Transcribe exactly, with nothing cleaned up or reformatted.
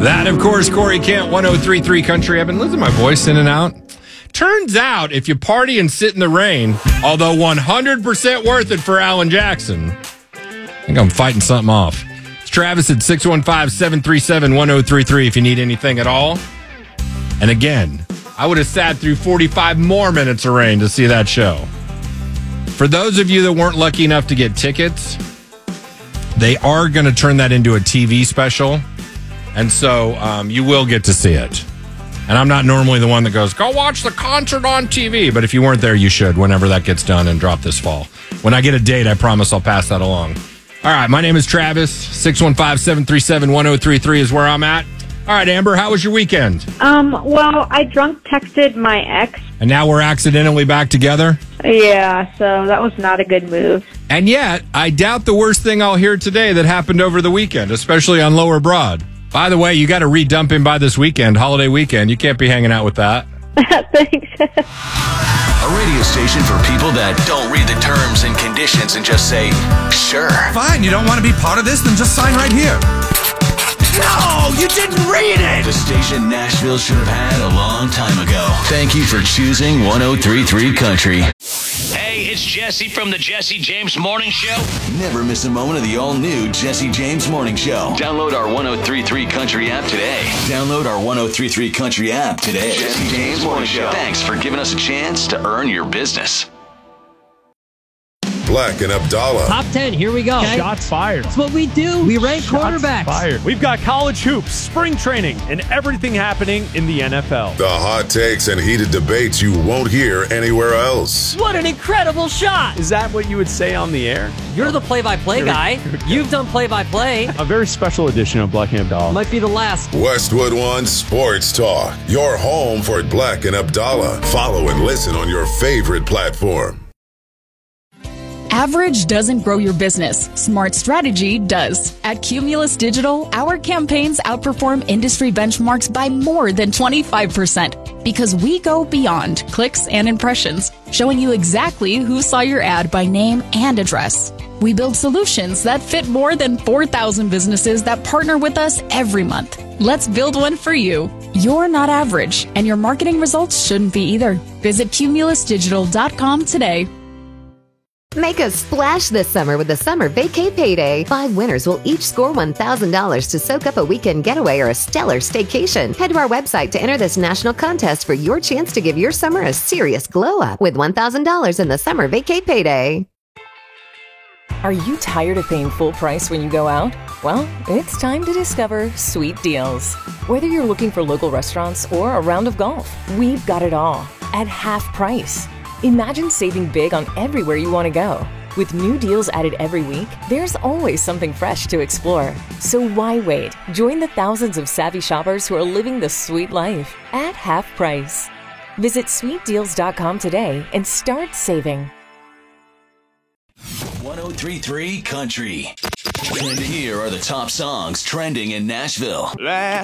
That, of course, Corey Kent, one oh three point three Country. I've been losing my voice in and out. Turns out, if you party and sit in the rain, although one hundred percent worth it for Alan Jackson, I think I'm fighting something off. It's Travis at six one five, seven three seven, one oh three three if you need anything at all. And again, I would have sat through forty-five more minutes of rain to see that show. For those of you that weren't lucky enough to get tickets, they are going to turn that into a T V special. And so um, you will get to see it. And I'm not normally the one that goes, go watch the concert on T V. But if you weren't there, you should whenever that gets done and drop this fall. When I get a date, I promise I'll pass that along. All right, my name is Travis. six one five, seven three seven, one oh three three is where I'm at. All right, Amber, how was your weekend? Um, well, I drunk texted my ex. And now we're accidentally back together? Yeah, so that was not a good move. And yet, I doubt the worst thing I'll hear today that happened over the weekend, especially on Lower Broad. By the way, you got to re-dump him by this weekend, holiday weekend. You can't be hanging out with that. Thanks. A radio station for people that don't read the terms and conditions and just say, sure. Fine, you don't want to be part of this? Then just sign right here. No, you didn't read it! The station Nashville should have had a long time ago. Thank you for choosing one oh three point three Country. Hey, it's Jesse from the Jesse James Morning Show. Never miss a moment of the all-new Jesse James Morning Show. Download our one oh three point three Country app today. Download our one oh three point three Country app today. Jesse James Morning Show. Thanks for giving us a chance to earn your business. Black and Abdallah. Top ten, here we go. Okay. Shots fired. That's what we do. We rank Shots quarterbacks. Fired. We've got college hoops, spring training, and everything happening in the N F L. The hot takes and heated debates you won't hear anywhere else. What an incredible shot. Is that what you would say on the air? You're the play-by-play guy. You've done play-by-play. A very special edition of Black and Abdallah. Might be the last. Westwood One Sports Talk. Your home for Black and Abdallah. Follow and listen on your favorite platform. Average doesn't grow your business. Smart strategy does. At Cumulus Digital, our campaigns outperform industry benchmarks by more than twenty-five percent because we go beyond clicks and impressions, showing you exactly who saw your ad by name and address. We build solutions that fit more than four thousand businesses that partner with us every month. Let's build one for you. You're not average, and your marketing results shouldn't be either. Visit cumulus digital dot com today. Make a splash this summer with the Summer Vacay Payday. Five winners will each score one thousand dollars to soak up a weekend getaway or a stellar staycation. Head to our website to enter this national contest for your chance to give your summer a serious glow up with one thousand dollars in the Summer Vacay Payday. Are you tired of paying full price when you go out? Well, it's time to discover Sweet Deals. Whether you're looking for local restaurants or a round of golf, we've got it all at half price. Imagine saving big on everywhere you want to go. With new deals added every week, there's always something fresh to explore. So why wait? Join the thousands of savvy shoppers who are living the sweet life at half price. Visit sweet deals dot com today and start saving. one oh three point three Country. And here are the top songs trending in Nashville. Last